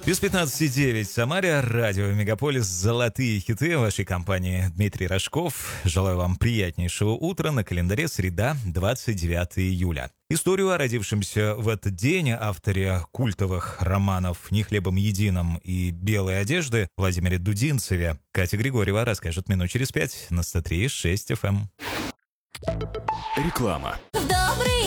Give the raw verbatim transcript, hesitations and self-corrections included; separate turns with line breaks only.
Без пятнадцати девять в Самаре, радио Мегаполис, золотые хиты вашей компании. Дмитрий Рожков. Желаю вам приятнейшего утра. На календаре среда, двадцать девятого июля. Историю о родившемся в этот день авторе культовых романов «Не хлебом единым» и «Белой одежды» Владимире Дудинцеве Катя Григорьева расскажет минут через пять на сто три и шесть эф эм.
Реклама.
В добрый